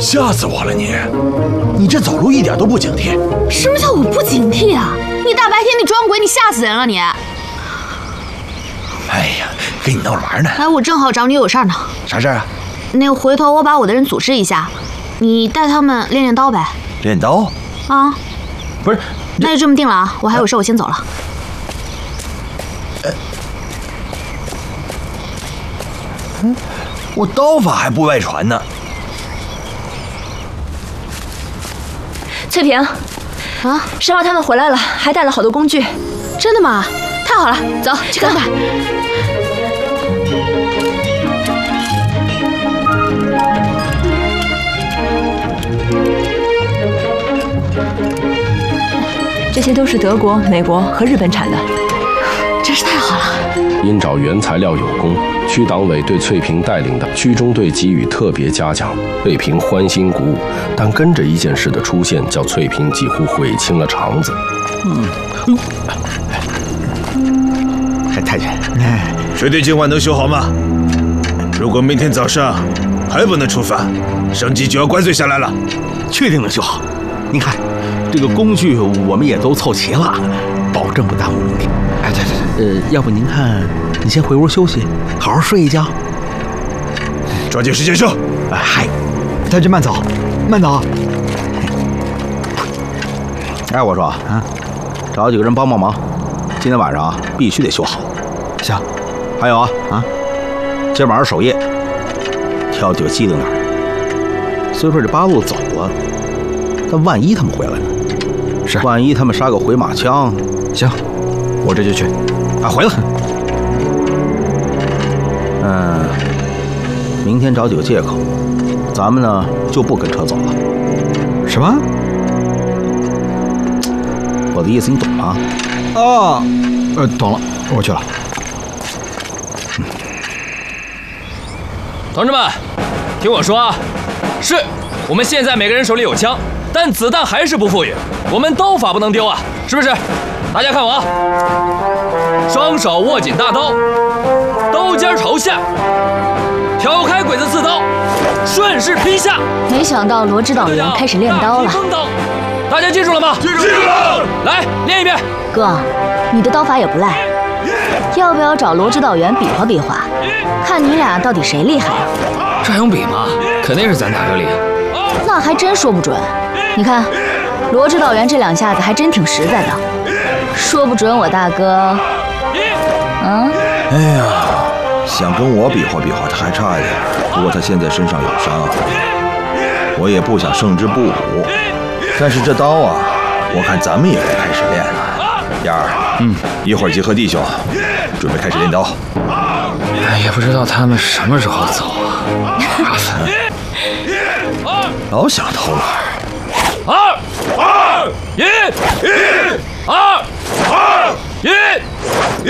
吓死我了你！你这走路一点都不警惕。 什么叫我不警惕啊？你大白天你装鬼，你吓死人了你！ 哎呀，跟你闹着玩呢。 哎，我正好找你有事儿呢。 啥事儿啊？ 那个回头我把我的人组织一下，你带他们练练刀呗。 练刀？ 啊， 不是， 那就这么定了啊！我还有事，我先走了。 我刀法还不外传呢。 翠萍， 啊， 申浩他们回来了，还带了好多工具。 真的吗？太好了，走去看看。 这些都是德国、美国和日本产的， 真是太好了。 因找原材料有功，区党委对翠萍带领的区中队给予特别嘉奖，翠萍欢欣鼓舞。但跟着一件事的出现，叫翠萍几乎悔青了肠子。 太监， 确定今晚能修好吗？如果明天早上还不能出发，省级就要怪罪下来了。 确定能修好。您看，这个工具我们也都凑齐了，保证不耽误明天。哎，对，要不您看，你先回屋休息，好好睡一觉。 抓紧时间修。 嗨，太君慢走，慢走。哎，我说啊，找几个人帮帮忙，今天晚上必须得修好。行，还有啊，今晚上守夜，挑几个机灵点。虽说这八路走了，但万一他们回来呢？是，万一他们杀个回马枪，行，我这就去。啊，回来。明天找几个借口，咱们呢就不跟车走了。什么？我的意思你懂吗？哦，懂了，我去了。 同志们，听我说啊，是我们现在每个人手里有枪，但子弹还是不富裕，我们刀法不能丢啊，是不是？大家看我啊，双手握紧大刀，刀尖朝下，挑开鬼子刺刀，顺势劈下。 没想到罗指导员开始练刀了。 大家记住了吗？记住了。来，练一遍。 哥，你的刀法也不赖，要不要找罗指导员比划比划，看你俩到底谁厉害啊？ 这还用比吗？肯定是咱大哥厉害。 那还真说不准。你看，罗指导员这两下子还真挺实在的，说不准我大哥…… 哎呀，想跟我比划比划，他还差一点。不过他现在身上有伤，我也不想胜之不武。但是这刀啊，我看咱们也该开始练了。燕儿，一会儿集合弟兄，准备开始练刀。 也不知道他们什么时候走啊，麻烦。 老想偷懒。 2、2、1、1、2、2、1。